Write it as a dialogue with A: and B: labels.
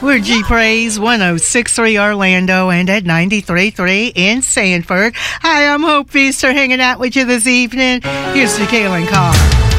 A: We're G Praise 106.3 Orlando and at 93.3 in Sanford. Hi, I'm Hope Feaster hanging out with you this evening. Here's the Galen Carr.